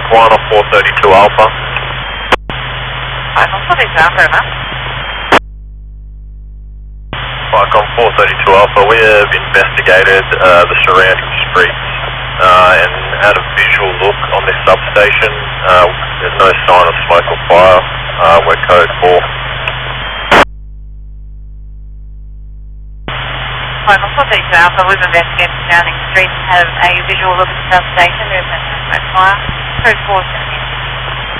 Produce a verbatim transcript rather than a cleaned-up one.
one on four thirty-two Alpha. Flight on four thirty-two Alpha, over. Flight on four thirty-two Alpha, we have investigated uh, the surrounding streets uh, and had a visual look on this substation. Uh, there's no sign of smoke or fire. Uh, we're code four. Flight on four thirty-two Alpha, we've investigated surrounding streets and have a visual look at the substation. There's no smoke fire. Code four seventy.